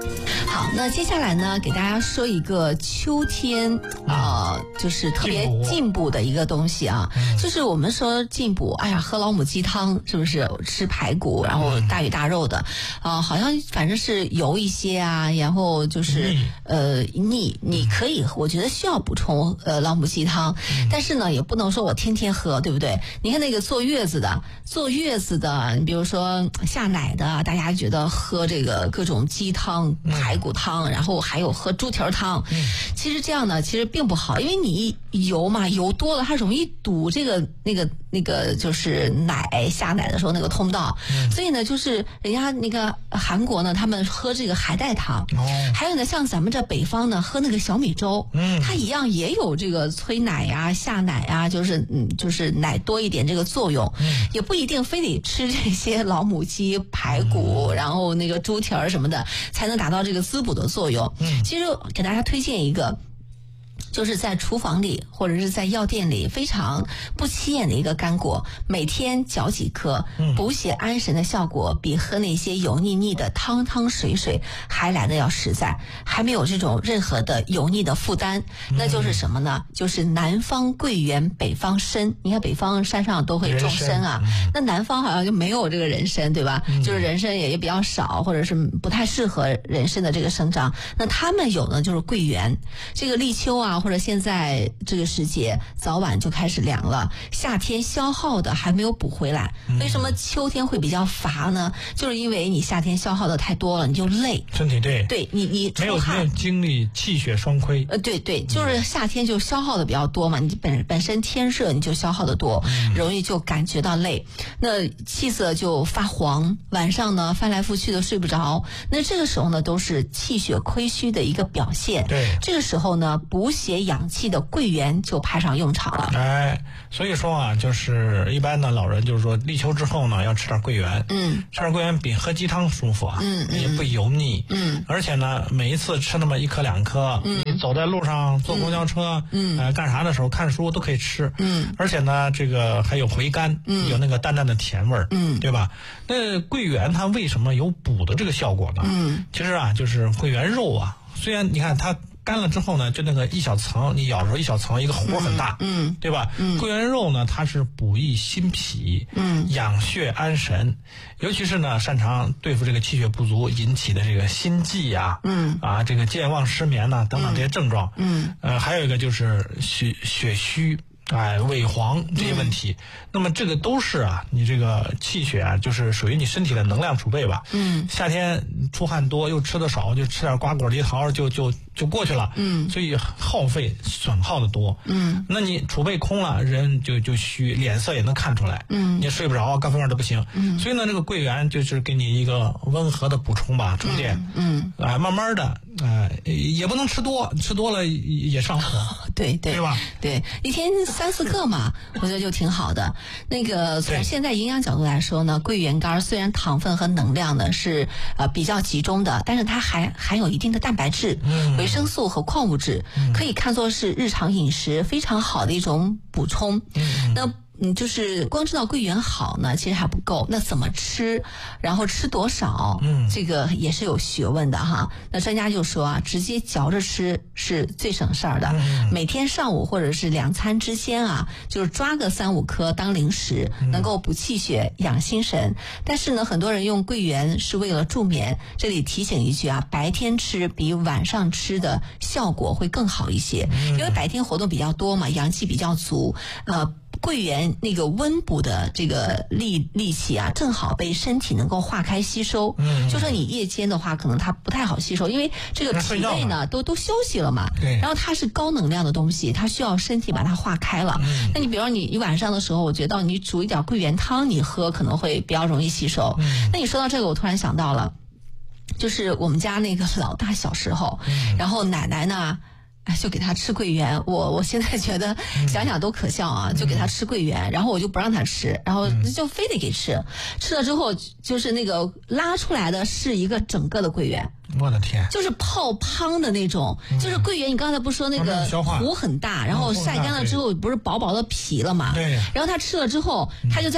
好，那接下来呢，给大家说一个秋天就是特别进补的一个东西啊，就是我们说进补，哎呀，喝老母鸡汤是不是？吃排骨，然后大鱼大肉的，好像反正是油一些啊，然后就是腻，你可以，我觉得需要补充老母鸡汤，但是呢，也不能说我天天喝，对不对？你看那个坐月子的，你比如说下奶的，大家觉得喝这个各种鸡汤、排骨汤，然后还有喝猪蹄儿汤，其实这样呢，其实并不好，因为你油嘛，油多了它容易堵这个那个就是下奶的时候那个通道，所以呢，就是人家那个韩国呢，他们喝这个海带汤，还有呢，像咱们这北方呢，喝那个小米粥，它一样也有这个催奶呀、下奶呀，就是奶多一点这个作用，也不一定非得吃这些老母鸡、排骨，然后那个猪蹄儿什么的，才能达到这个滋补的作用。其实给大家推荐一个。就是在厨房里或者是在药店里非常不起眼的一个干果，每天嚼几颗，补血安神的效果比喝那些油腻腻的汤汤水水还来得要实在，还没有这种任何的油腻的负担。那就是什么呢？就是南方桂圆，北方参。你看北方山上都会种参啊，那南方好像就没有这个人参，对吧？就是人参也比较少，或者是不太适合人参的这个生长。那他们有呢，就是桂圆。这个立秋啊，或者现在这个时节早晚就开始凉了，夏天消耗的还没有补回来。为什么秋天会比较乏呢？就是因为你夏天消耗的太多了，你就累，身体对你没有精力，气血双亏。 对，就是夏天就消耗的比较多嘛，你本身天热你就消耗的多，容易就感觉到累，那气色就发黄，晚上呢翻来覆去的睡不着，那这个时候呢都是气血亏虚的一个表现。 对， 这个时候呢补血养气的桂圆就派上用场了。 所以说啊，就是一般的老人就是说立秋之后呢要吃点桂圆，吃点桂圆比喝鸡汤舒服啊，也不油腻，而且呢每一次吃那么1颗2颗，你走在路上坐公交车，干啥的时候看书都可以吃，而且呢这个还有回甘，有那个淡淡的甜味儿，对吧？那桂圆它为什么有补的这个效果呢？其实啊就是桂圆肉啊，虽然你看它干了之后呢，就那个一小层，你咬的时候一小层，一个核很大，对吧？桂圆肉呢，它是补益心脾，养血安神，尤其是呢，擅长对付这个气血不足引起的这个心悸呀，这个健忘失眠呐等等这些症状，还有一个就是血虚。萎黄这些问题，那么这个都是啊，你这个气血啊，就是属于你身体的能量储备吧。夏天出汗多又吃的少，就吃点瓜果梨桃就过去了。所以耗费损耗的多。那你储备空了，人就虚，脸色也能看出来。你也睡不着，各方面都不行。所以呢，这个桂圆就是给你一个温和的补充吧，充电。慢慢的，也不能吃多，吃多了也上火。对吧？ 对，一天3、4克嘛，我觉得就挺好的。那个从现在营养角度来说呢，桂圆干虽然糖分和能量呢是比较集中的，但是它还含有一定的蛋白质、维生素和矿物质，可以看作是日常饮食非常好的一种补充。那就是光知道桂圆好呢，其实还不够。那怎么吃，然后吃多少，这个也是有学问的哈。那专家就说啊，直接嚼着吃是最省事儿的。每天上午或者是2餐之间啊，就是抓个3、5颗当零食，能够补气血、养心神。但是呢，很多人用桂圆是为了助眠。这里提醒一句啊，白天吃比晚上吃的效果会更好一些，因为白天活动比较多嘛，阳气比较足，桂圆那个温补的这个力气啊，正好被身体能够化开吸收。就说你夜间的话，可能它不太好吸收，因为这个体内呢都休息了嘛。然后它是高能量的东西，它需要身体把它化开了。那你比如说你晚上的时候，我觉得你煮一点桂圆汤，你喝可能会比较容易吸收。那你说到这个，我突然想到了，就是我们家那个老大小时候，然后奶奶呢。就给他吃桂圆，我现在觉得想想都可笑啊！就给他吃桂圆，然后我就不让他吃，然后就非得给吃，吃了之后就是那个拉出来的是一个整个的桂圆。 我的天！ 就是泡汤的那种，就是桂圆。你刚才不说那个核很大，然后晒干了之后不是薄薄的皮了嘛？对。然后他吃了之后，他就在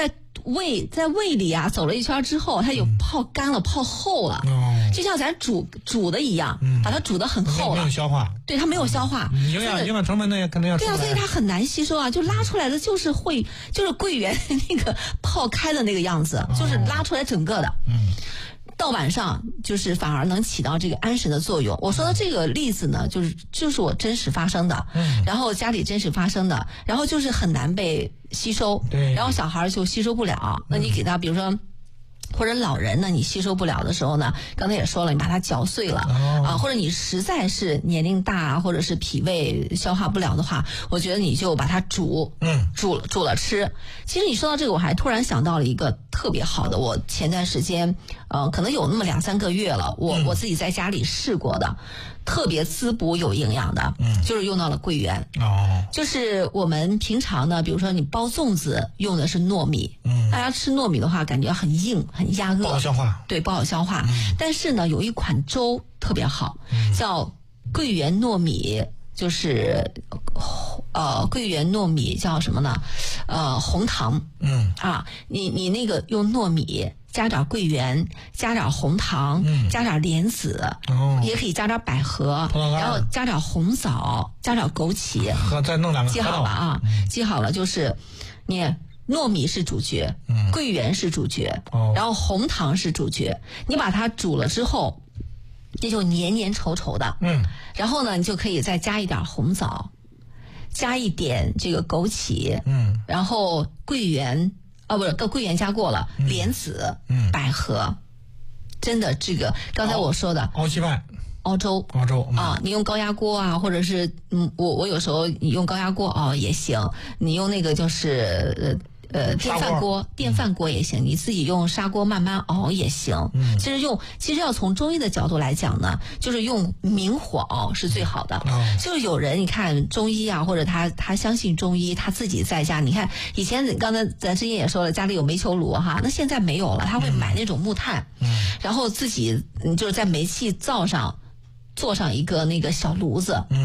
胃里啊走了一圈之后，它有泡干了、泡厚了，就像咱煮的一样，把它煮得很厚了， 没有消化， 对，它没有消化， 营养成分那也肯定要出来。 对啊，所以它很难吸收啊，就拉出来的就是桂圆那个泡开的那个样子，就是拉出来整个的。到晚上就是反而能起到这个安神的作用。我说的这个例子呢，就是我真实发生的，然后家里真实发生的，然后就是很难被吸收，然后小孩就吸收不了。那你给他比如说。或者老人呢，你吸收不了的时候呢，刚才也说了，你把它嚼碎了或者你实在是年龄大或者是脾胃消化不了的话，我觉得你就把它煮了吃。其实你说到这个，我还突然想到了一个特别好的，我前段时间可能有那么2-3个月了，我自己在家里试过的。特别滋补有营养的，就是用到了桂圆。就是我们平常呢，比如说你包粽子用的是糯米，大家吃糯米的话，感觉很硬、很压饿， 不好消化。 对，不好消化。但是呢，有一款粥特别好，叫桂圆糯米，就是桂圆糯米叫什么呢？红糖。你那个用糯米。加点桂圆，加点红糖，加点莲子，也可以加点百合，然后加点红枣，加点枸杞， 再弄2个。 记好了啊，记好了，就是你糯米是主角，桂圆是主角，然后红糖是主角。你把它煮了之后，那就黏黏稠稠的，然后呢，你就可以再加一点红枣，加一点这个枸杞，然后桂圆。不是，桂圆加过了，莲子，百合，真的这个刚才我说的熬稀饭、 熬粥啊，你用高压锅啊，或者是我有时候你用高压锅熬也行，你用那个就是电饭锅也行，你自己用砂锅慢慢熬也行。其实要从中医的角度来讲呢，就是用明火熬是最好的。就是有人你看中医啊，或者他相信中医，他自己在家，你看以前刚才咱之前也说了，家里有煤球炉哈，那现在没有了，他会买那种木炭，然后自己就是在煤气灶上做上一个那个小炉子。